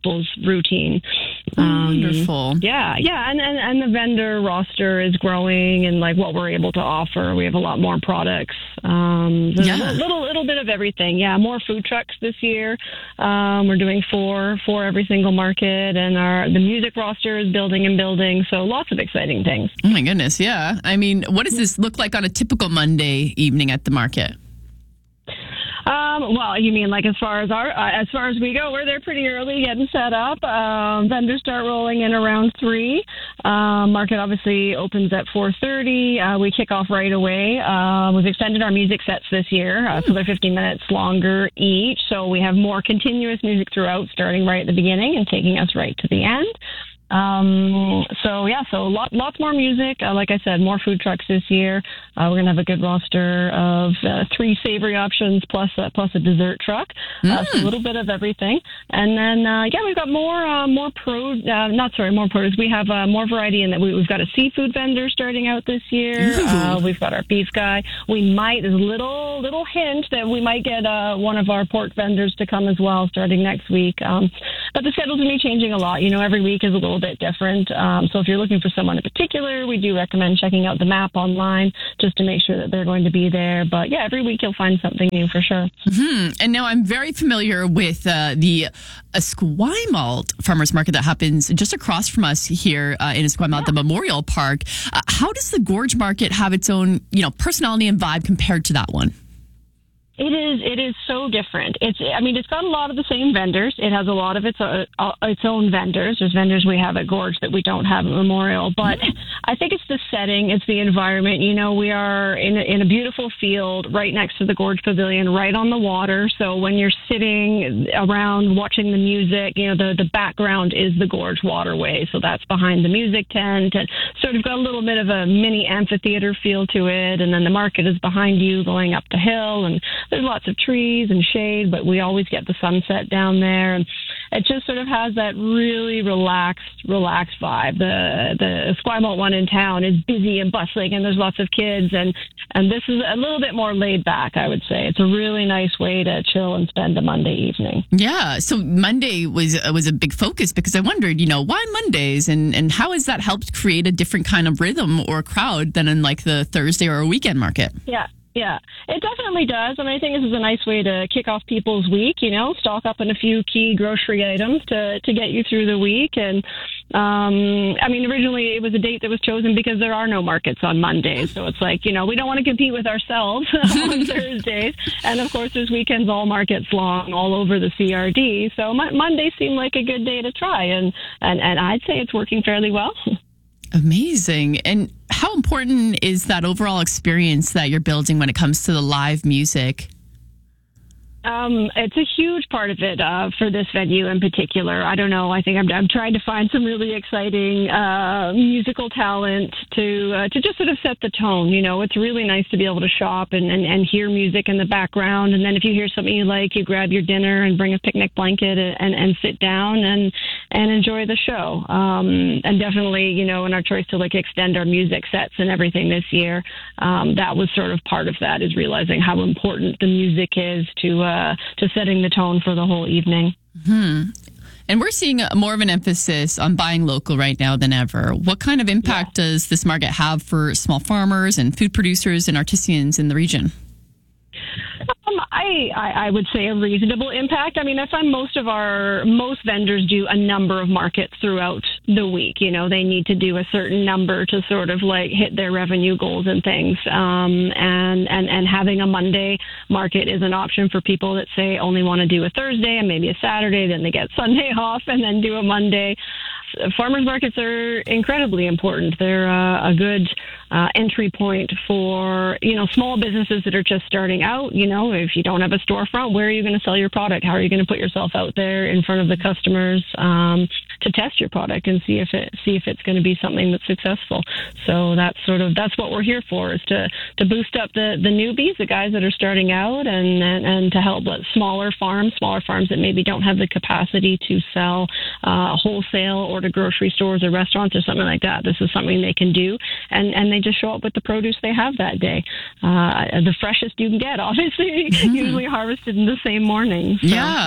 people's routine. Um, Wonderful. Yeah, yeah, and, and and the vendor roster is growing, and like what we're able to offer, we have a lot more products. Um, there's Yeah. a little little bit of everything. Yeah, more food trucks this year. Um, we're doing four four every single market, and our the music roster is building and building. So lots of exciting things. Oh my goodness, yeah. I mean, what does this look like on a typical Monday evening at the market? Um, well, you mean like as far as our uh, as far as we go, we're there pretty early getting set up. Um, vendors start rolling in around three. Um, market obviously opens at four thirty. Uh, we kick off right away. Uh, we've extended our music sets this year, uh, so they're fifteen minutes longer each. So we have more continuous music throughout, starting right at the beginning and taking us right to the end. Um, so yeah, so lot, lots more music. Uh, like I said, more food trucks this year. Uh, we're gonna have a good roster of uh, three savory options plus uh, plus a dessert truck. Uh, so a little bit of everything. And then uh, yeah, we've got more uh, more pro. Uh, not sorry, more produce. We have uh, more variety in that. We, we've got a seafood vendor starting out this year. Uh, we've got our beef guy. We might there's a little little hint that we might get uh, one of our pork vendors to come as well starting next week. Um, but the schedule's gonna be changing a lot. You know, every week is a little bit different. Um, so if you're looking for someone in particular, we do recommend checking out the map online just to make sure that they're going to be there. But yeah, every week you'll find something new for sure. Mm-hmm. And now I'm very familiar with uh, the Esquimalt Farmers Market that happens just across from us here uh, in Esquimalt, yeah. the Memorial Park. Uh, how does the Gorge Market have its own, you know, personality and vibe compared to that one? It is. It is so different. It's. I mean, it's got a lot of the same vendors. It has a lot of its uh, its own vendors. There's vendors we have at Gorge that we don't have at Memorial. But I think it's the setting. It's the environment. You know, we are in a, in a beautiful field right next to the Gorge Pavilion, right on the water. So when you're sitting around watching the music, you know, the the background is the Gorge Waterway. So that's behind the music tent, and sort of got a little bit of a mini amphitheater feel to it. And then the market is behind you, going up the hill, and there's lots of trees and shade, but we always get the sunset down there. And it just sort of has that really relaxed, relaxed vibe. The the Esquimalt one in town is busy and bustling, and there's lots of kids. And, and this is a little bit more laid back, I would say. It's a really nice way to chill and spend a Monday evening. Yeah. So Monday was uh, was a big focus because I wondered, you know, why Mondays? And, and how has that helped create a different kind of rhythm or crowd than in like the Thursday or a weekend market? Yeah. Yeah, it definitely does. I mean, I think this is a nice way to kick off people's week, you know, stock up on a few key grocery items to, to get you through the week. And, um, I mean, originally it was a date that was chosen because there are no markets on Mondays. So it's like, you know, we don't want to compete with ourselves on Thursdays. And, of course, there's weekends all markets long all over the C R D. So my, Monday seemed like a good day to try. And, and, and I'd say it's working fairly well. Amazing. And how important is that overall experience that you're building when it comes to the live music? Um, it's a huge part of it uh, for this venue in particular. I don't know. I think I'm, I'm trying to find some really exciting uh, musical talent to uh, to just sort of set the tone. You know, it's really nice to be able to shop and, and, and hear music in the background. And then if you hear something you like, you grab your dinner and bring a picnic blanket and, and sit down and and enjoy the show. Um, and definitely, you know, in our choice to like extend our music sets and everything this year, um, that was sort of part of that, is realizing how important the music is to uh, Uh, to setting the tone for the whole evening. Hmm. And we're seeing a, more of an emphasis on buying local right now than ever. What kind of impact yeah. does this market have for small farmers and food producers and artisans in the region? Um, I, I, I would say a reasonable impact. I mean, I find most of our, most vendors do a number of markets throughout the week. You know, they need to do a certain number to sort of like hit their revenue goals and things. Um, and, and, and having a Monday market is an option for people that say only want to do a Thursday and maybe a Saturday, then they get Sunday off and then do a Monday. Farmers markets are incredibly important. They're uh, a good uh, entry point for, you know, small businesses that are just starting out. You know, if you don't have a storefront, where are you going to sell your product? How are you going to put yourself out there in front of the customers um, to test your product and see if it see if it's going to be something that's successful? So that's sort of that's what we're here for, is to to boost up the, the newbies, the guys that are starting out, and and, and to help smaller farms, smaller farms that maybe don't have the capacity to sell uh, wholesale or to grocery stores or restaurants or something like that. This is something they can do, and, and they just show up with the produce they have that day. Uh, the freshest you can get, obviously, mm-hmm. usually harvested in the same morning. So, yeah.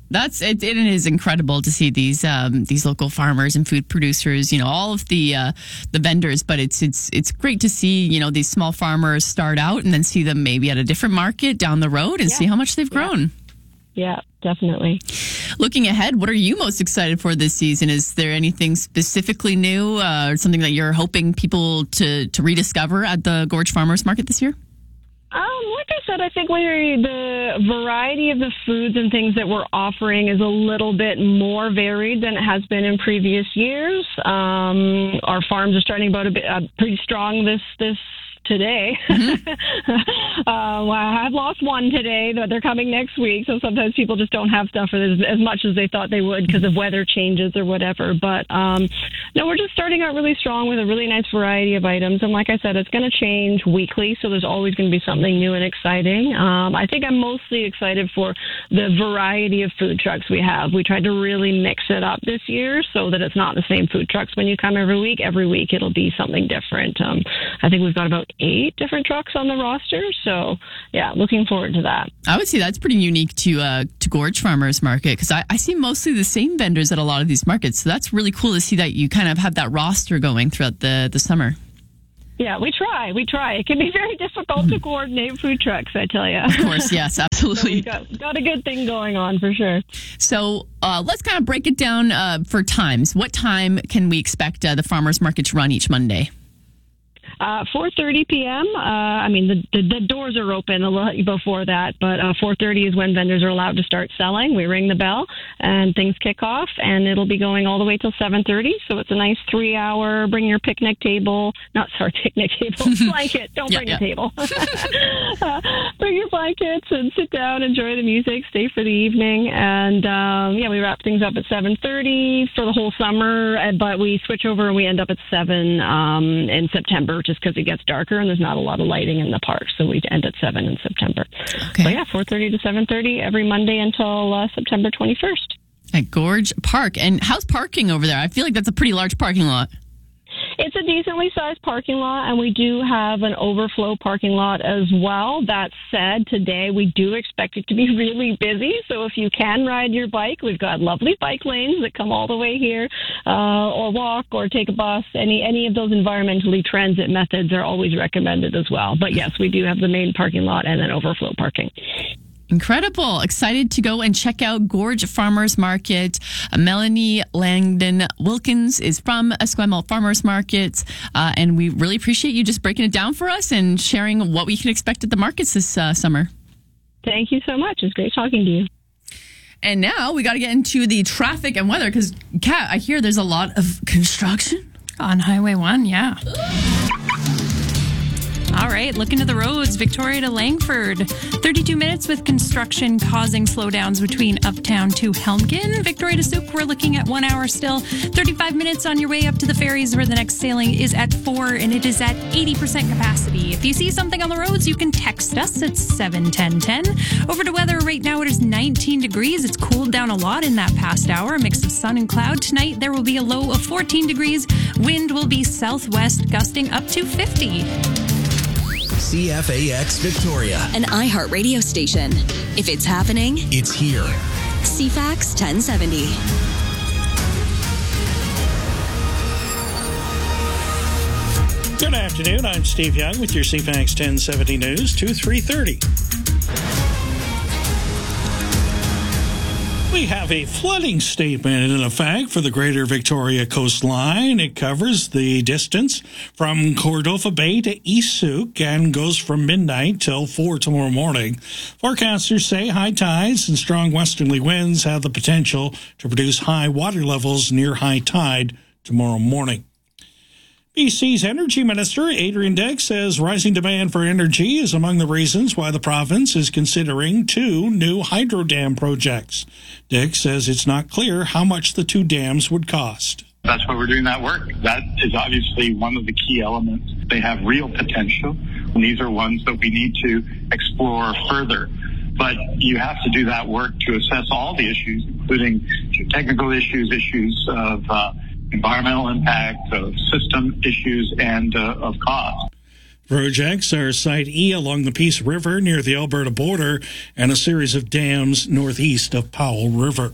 That's it. It is incredible to see these um, these local farmers and food producers. You know, all of the uh, the vendors. But it's it's it's great to see, you know, these small farmers start out and then see them maybe at a different market down the road and yeah. see how much they've grown. Yeah. yeah, definitely. Looking ahead, what are you most excited for this season? Is there anything specifically new uh, or something that you're hoping people to to rediscover at the Gorge Farmers Market this year? Um, like I said, I think we're, the variety of the foods and things that we're offering is a little bit more varied than it has been in previous years. Um, our farms are starting about a bit uh, pretty strong this this. today. Mm-hmm. uh, I've lost one today, but they're coming next week. So sometimes people just don't have stuff for as, as much as they thought they would because of weather changes or whatever. But um, no, we're just starting out really strong with a really nice variety of items. And like I said, it's going to change weekly. So there's always going to be something new and exciting. Um, I think I'm mostly excited for the variety of food trucks we have. We tried to really mix it up this year so that it's not the same food trucks when you come every week. Every week it'll be something different. Um, I think we've got about eight different trucks on the roster. So, yeah, looking forward to that. I would say that's pretty unique to uh, to Gorge Farmers Market because I, I see mostly the same vendors at a lot of these markets. So that's really cool to see that you kind of have that roster going throughout the, the summer. Yeah, we try. We try. It can be very difficult to coordinate food trucks, I tell you. Of course, yes, absolutely. So we've got, got a good thing going on for sure. So uh, let's kind of break it down uh, for times. What time can we expect uh, the farmers market to run each Monday? Uh, four thirty p.m. Uh, I mean, the, the the doors are open a little before that, but uh, four thirty is when vendors are allowed to start selling. We ring the bell and things kick off, and it'll be going all the way till seven thirty. So it's a nice three-hour. Bring your picnic table. Not sorry, picnic table. Blanket. Don't yeah, bring yeah. a table. uh, bring your blankets and sit down, enjoy the music, stay for the evening, and um, yeah, we wrap things up at seven thirty for the whole summer. But we switch over and we end up at seven um, in September. Just because it gets darker and there's not a lot of lighting in the park. So we end at seven in September. Okay. So yeah, four thirty to seven thirty every Monday until uh, September twenty-first. At Gorge Park. And how's parking over there? I feel like that's a pretty large parking lot. It's a decently sized parking lot, and we do have an overflow parking lot as well. That said, today we do expect it to be really busy. So if you can ride your bike, we've got lovely bike lanes that come all the way here, uh, or walk or take a bus. Any any of those environmentally transit methods are always recommended as well. But yes, we do have the main parking lot and then overflow parking. Incredible. Excited to go and check out Gorge Farmers Market. Uh, Melanie Langdon Wilkins is from Esquimalt Farmers Market. Uh, and we really appreciate you just breaking it down for us and sharing what we can expect at the markets this uh, summer. Thank you so much. It's great talking to you. And now we got to get into the traffic and weather because, Kat, I hear there's a lot of construction on Highway one. Yeah. All right, looking to the roads, Victoria to Langford. thirty-two minutes with construction causing slowdowns between Uptown to Helmgen. Victoria to Souk, we're looking at one hour still. thirty-five minutes on your way up to the ferries where the next sailing is at four and it is at eighty percent capacity. If you see something on the roads, you can text us at seven ten ten. Over to weather, right now it is nineteen degrees. It's cooled down a lot in that past hour, a mix of sun and cloud. Tonight there will be a low of fourteen degrees. Wind will be southwest, gusting up to fifty. C F A X Victoria, an iHeart radio station. If it's happening, it's here. C FAX ten seventy. Good afternoon. I'm Steve Young with your C FAX ten seventy News, two three thirty. We have a flooding statement in effect for the Greater Victoria coastline. It covers the distance from Cordova Bay to East Souk and goes from midnight till four tomorrow morning. Forecasters say high tides and strong westerly winds have the potential to produce high water levels near high tide tomorrow morning. B C's Energy Minister, Adrian Dix, says rising demand for energy is among the reasons why the province is considering two new hydro dam projects. Dix says it's not clear how much the two dams would cost. That's why we're doing that work. That is obviously one of the key elements. They have real potential, and these are ones that we need to explore further. But you have to do that work to assess all the issues, including technical issues, issues of uh, environmental impact, of system issues, and uh, of cost. Projects are Site E along the Peace River near the Alberta border and a series of dams northeast of Powell River.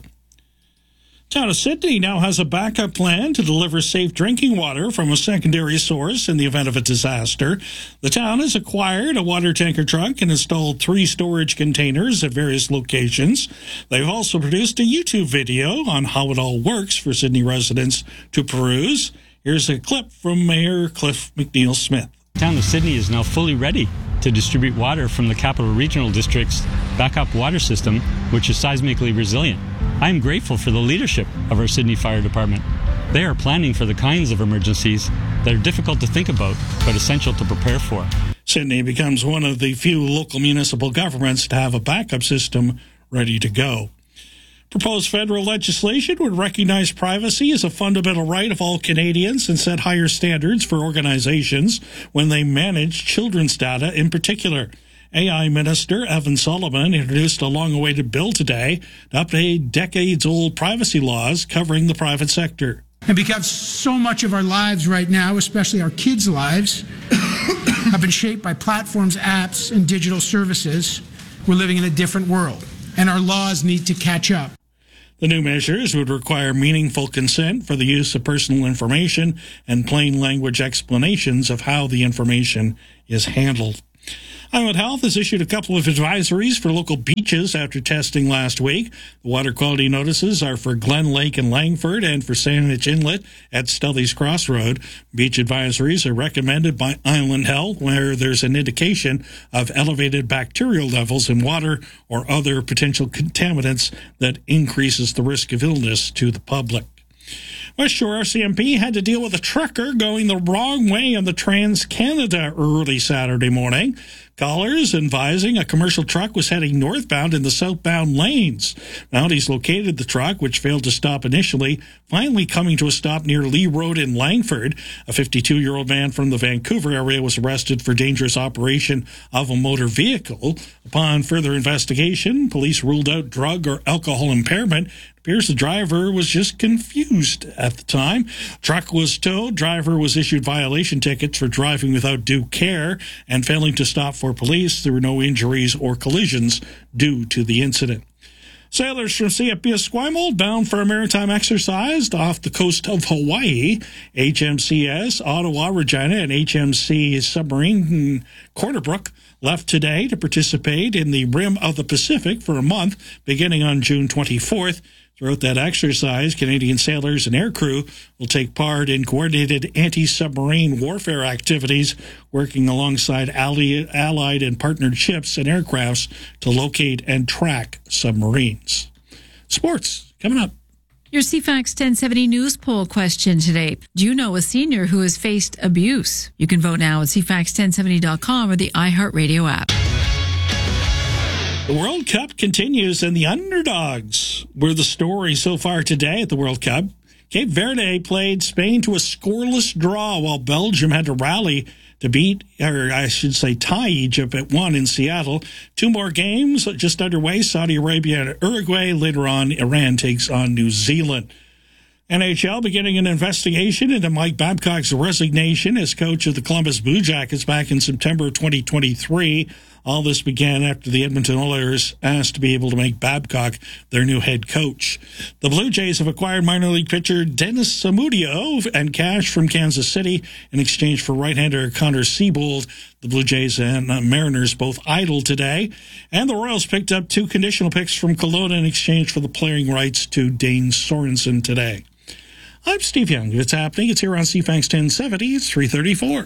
Town of Sydney now has a backup plan to deliver safe drinking water from a secondary source in the event of a disaster. The town has acquired a water tanker truck and installed three storage containers at various locations. They've also produced a YouTube video on how it all works for Sydney residents to peruse. Here's a clip from Mayor Cliff McNeil Smith. The town of Sydney is now fully ready to distribute water from the Capital Regional District's backup water system, which is seismically resilient. I am grateful for the leadership of our Sydney Fire Department. They are planning for the kinds of emergencies that are difficult to think about, but essential to prepare for. Sydney becomes one of the few local municipal governments to have a backup system ready to go. Proposed federal legislation would recognize privacy as a fundamental right of all Canadians and set higher standards for organizations when they manage children's data in particular. A I Minister Evan Sullivan introduced a long-awaited bill today to update decades-old privacy laws covering the private sector. And because so much of our lives right now, especially our kids' lives, have been shaped by platforms, apps, and digital services, we're living in a different world, and our laws need to catch up. The new measures would require meaningful consent for the use of personal information and plain language explanations of how the information is handled. Island Health has issued a couple of advisories for local beaches after testing last week. The water quality notices are for Glen Lake in Langford and for Sandwich Inlet at Stelly's Crossroad. Beach advisories are recommended by Island Health where there's an indication of elevated bacterial levels in water or other potential contaminants that increases the risk of illness to the public. West Shore R C M P had to deal with a trucker going the wrong way on the Trans-Canada early Saturday morning. Callers advising a commercial truck was heading northbound in the southbound lanes. Mounties located the truck, which failed to stop initially, finally coming to a stop near Lee Road in Langford. A fifty-two-year-old man from the Vancouver area was arrested for dangerous operation of a motor vehicle. Upon further investigation, police ruled out drug or alcohol impairment. It appears the driver was just confused at the time. Truck was towed. Driver was issued violation tickets for driving without due care and failing to stop for police. There were no injuries or collisions due to the incident. Sailors from C F B Esquimalt bound for a maritime exercise off the coast of Hawaii. H M C S Ottawa Regina and H M C Submarine Corner Brook left today to participate in the Rim of the Pacific for a month beginning on June twenty-fourth. Throughout that exercise, Canadian sailors and aircrew will take part in coordinated anti-submarine warfare activities, working alongside allied and partnered ships and aircrafts to locate and track submarines. Sports, coming up. Your C FAX ten seventy News Poll question today. Do you know a senior who has faced abuse? You can vote now at C FAX ten seventy dot com or the iHeartRadio app. The World Cup continues, and the underdogs were the story so far today at the World Cup. Cape Verde played Spain to a scoreless draw, while Belgium had to rally to beat, or I should say tie Egypt at one in Seattle. Two more games just underway, Saudi Arabia and Uruguay. Later on, Iran takes on New Zealand. N H L beginning an investigation into Mike Babcock's resignation as coach of the Columbus Blue Jackets back in September twenty twenty-three. All this began after the Edmonton Oilers asked to be able to make Babcock their new head coach. The Blue Jays have acquired minor league pitcher Dennis Zamudio and cash from Kansas City in exchange for right-hander Connor Siebold. The Blue Jays and Mariners both idle today. And the Royals picked up two conditional picks from Kelowna in exchange for the playing rights to Dane Sorensen today. I'm Steve Young. If it's happening, it's here on C FAX ten seventy. It's three thirty-four.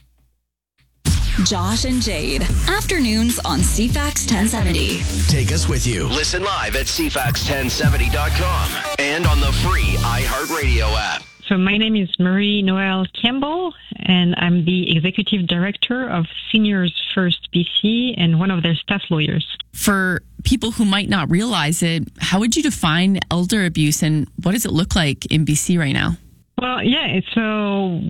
Josh and Jade. Afternoons on C FAX ten seventy. Take us with you. Listen live at C FAX ten seventy dot com and on the free iHeartRadio app. So my name is Marie Noel Campbell, and I'm the Executive Director of Seniors First B C and one of their staff lawyers. For people who might not realize it, how would you define elder abuse, and what does it look like in B C right now? Well, yeah, so so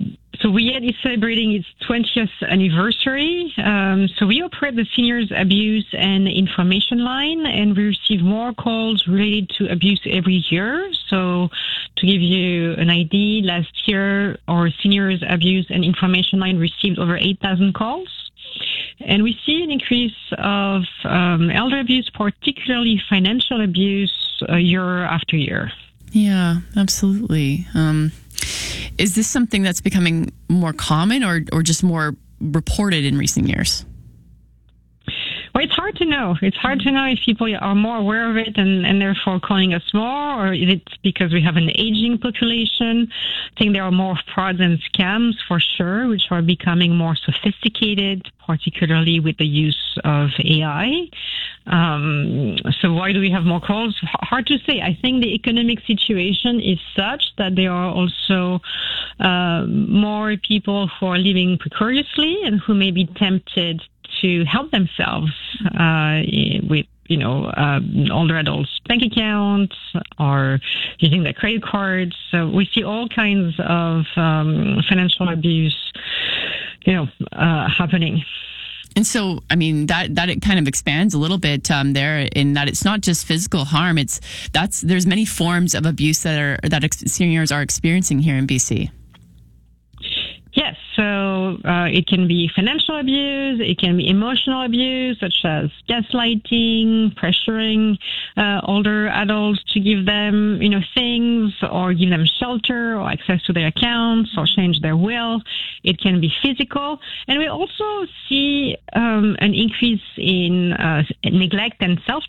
so we is celebrating its twentieth anniversary. Um, so we operate the Seniors Abuse and Information Line, and we receive more calls related to abuse every year. So to give you an idea, last year our Seniors Abuse and Information Line received over eight thousand calls. And we see an increase of um, elder abuse, particularly financial abuse, uh, year after year. Yeah, absolutely. Um, is this something that's becoming more common or, or just more reported in recent years? Well, it's hard to know. It's hard to know if people are more aware of it and, and therefore calling us more, or if it's because we have an aging population. I think there are more frauds and scams for sure, which are becoming more sophisticated, particularly with the use of A I. Um, so why do we have more calls? H- hard to say. I think the economic situation is such that there are also uh, more people who are living precariously and who may be tempted to help themselves uh, with, you know, um, older adults' bank accounts or using their credit cards. So we see all kinds of um, financial abuse, you know, uh, happening. And so, I mean, that, that it kind of expands a little bit um, there in that it's not just physical harm. It's that's there's many forms of abuse that are that ex- seniors are experiencing here in B C. Yes, so uh, it can be financial abuse, it can be emotional abuse, such as gaslighting, pressuring uh, older adults to give them, you know, things, or give them shelter, or access to their accounts, or change their will. It can be physical, and we also see um, an increase in uh, neglect and self